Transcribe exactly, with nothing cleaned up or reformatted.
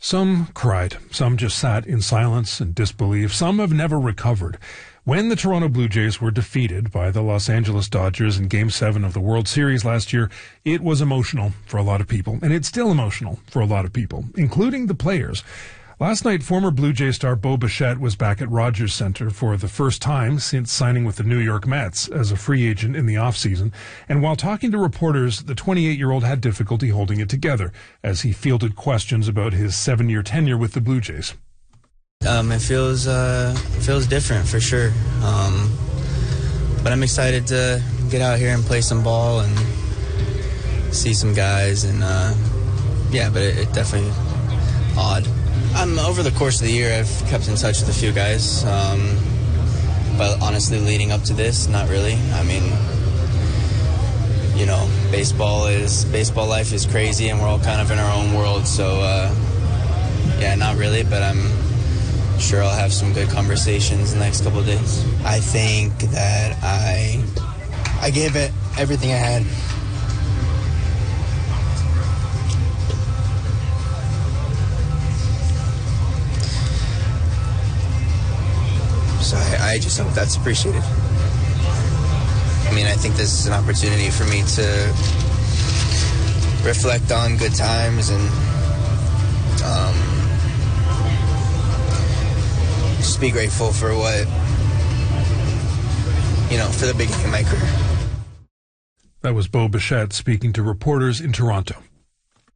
Some cried. Some just sat in silence and disbelief. Some have never recovered. When the Toronto Blue Jays were defeated by the Los Angeles Dodgers in Game seven of the World Series last year, it was emotional for a lot of people, and it's still emotional for a lot of people, including the players. Last night, former Blue Jay star Bo Bichette was back at Rogers Centre for the first time since signing with the New York Mets as a free agent in the offseason. And while talking to reporters, the twenty-eight-year-old had difficulty holding it together as he fielded questions about his seven-year tenure with the Blue Jays. Um, it feels uh, feels different for sure, um, but I'm excited to get out here and play some ball and see some guys, and uh, yeah, but it, it definitely odd. Um, over the course of the year, I've kept in touch with a few guys, um, but honestly, leading up to this, not really. I mean, you know, baseball is baseball life is crazy, and we're all kind of in our own world. So, uh, yeah, not really, but I'm sure I'll have some good conversations in the next couple of days. I think that I I gave it everything I had. So I, I just hope that's appreciated. I mean, I think this is an opportunity for me to reflect on good times and um, just be grateful for what, you know, for the beginning of my career. That was Bo Bichette speaking to reporters in Toronto.